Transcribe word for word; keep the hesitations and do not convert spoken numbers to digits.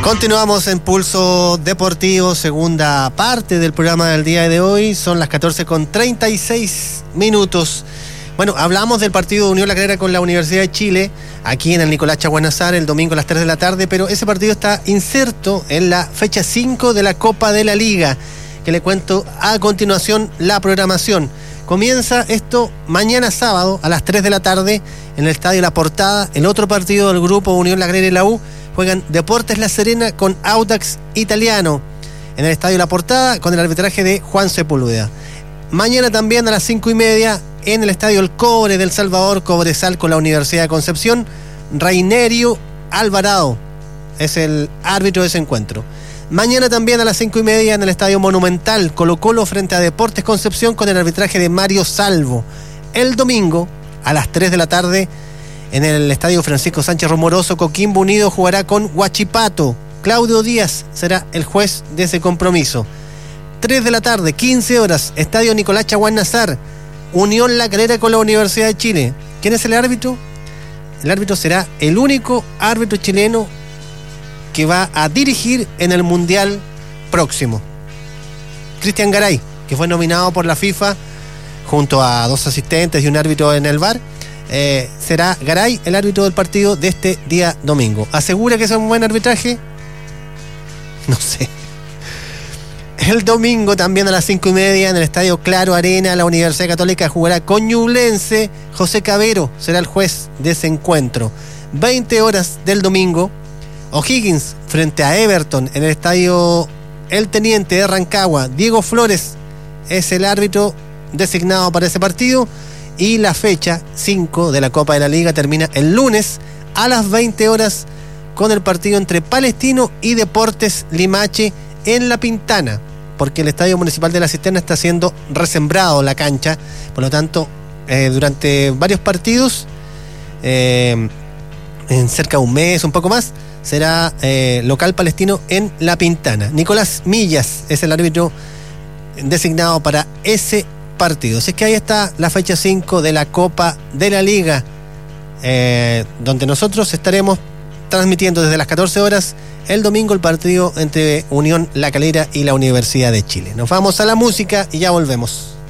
Continuamos en Pulso Deportivo, segunda parte del programa del día de hoy. Son las catorce con treinta y seis minutos. Bueno, hablamos del partido de Unión La Calera con la Universidad de Chile, aquí en el Nicolás Chaguán Nazar, el domingo a las tres de la tarde, pero ese partido está inserto en la fecha cinco de la Copa de la Liga, que le cuento a continuación la programación. Comienza esto mañana sábado a las tres de la tarde en el Estadio La Portada. El otro partido del grupo Unión La Calera y la U juegan Deportes La Serena con Audax Italiano en el Estadio La Portada con el arbitraje de Juan Sepúlveda. Mañana también a las cinco y media en el Estadio El Cobre del Salvador, Cobresal con la Universidad de Concepción. Rainerio Alvarado es el árbitro de ese encuentro. Mañana también a las cinco y media en el Estadio Monumental, Colo Colo frente a Deportes Concepción con el arbitraje de Mario Salvo. El domingo a las tres de la tarde en el Estadio Francisco Sánchez Romoroso, Coquimbo Unido jugará con Huachipato. Claudio Díaz será el juez de ese compromiso. tres de la tarde, quince horas, Estadio Nicolás Chaguán Nazar, Unión La Calera con la Universidad de Chile. ¿Quién es el árbitro? El árbitro será el único árbitro chileno que va a dirigir en el Mundial próximo. Cristian Garay, que fue nominado por la FIFA junto a dos asistentes y un árbitro en el V A R. Eh, será Garay el árbitro del partido de este día domingo. ¿Asegura que es un buen arbitraje? No sé. El domingo también a las cinco y media en el Estadio Claro Arena, la Universidad Católica jugará con Ñublense. José Cabero será el juez de ese encuentro. veinte horas del domingo, O'Higgins frente a Everton en el Estadio El Teniente de Rancagua. Diego Flores es el árbitro designado para ese partido. Y la fecha cinco de la Copa de la Liga termina el lunes a las veinte horas con el partido entre Palestino y Deportes Limache en La Pintana, porque el Estadio Municipal de la Cisterna está siendo resembrado la cancha. Por lo tanto, eh, durante varios partidos, eh, en cerca de un mes, un poco más, será eh, local palestino en La Pintana. Nicolás Millas es el árbitro designado para ese partido. Así que ahí está la fecha cinco de la Copa de la Liga, eh, donde nosotros estaremos transmitiendo desde las catorce horas el domingo el partido entre Unión La Calera y la Universidad de Chile. Nos vamos a la música y ya volvemos.